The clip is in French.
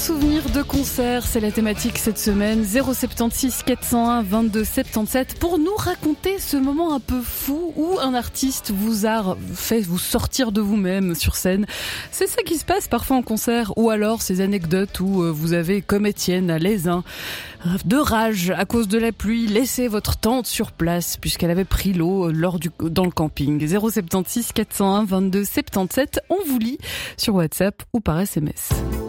souvenirs de concert, c'est la thématique cette semaine. 076 401 22 77 pour nous raconter ce moment un peu fou où un artiste vous a fait vous sortir de vous-même sur scène. C'est ça qui se passe parfois en concert, ou alors ces anecdotes où vous avez, comme Étienne à Lézin, de rage à cause de la pluie, laissé votre tente sur place puisqu'elle avait pris l'eau dans le camping. 076 401 22 77, on vous lit sur WhatsApp ou par SMS.